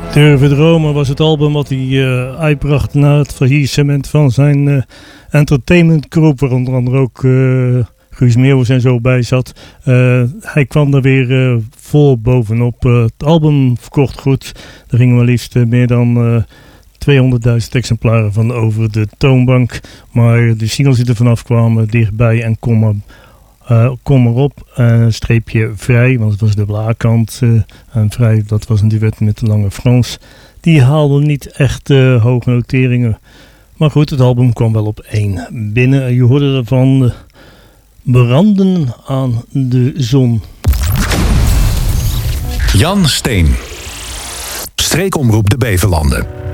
Durven dromen was het album wat hij uitbracht na het faillissement van zijn entertainment group, waar onder andere ook Guus Meeuwis en zo bij zat. Hij kwam er weer vol bovenop. Het album verkocht goed. Er gingen maar liefst meer dan 200.000 exemplaren van over de toonbank. Maar de singles die er vanaf kwamen, Dichtbij en Kom erop, streepje Vrij, want het was de dubbele A-kant. En Vrij, dat was een duet met de Lange Frans. Die haalden niet echt hoge noteringen. Maar goed, het album kwam wel op 1 binnen. Je hoorde ervan Branden aan de zon. Jan Steen. Streekomroep de Beverlanden.